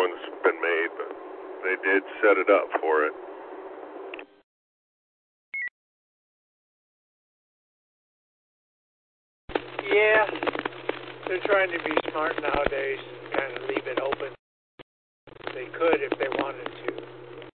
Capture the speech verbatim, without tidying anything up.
one's been made, but they did set it up for it. Yeah, they're trying to be smart nowadays.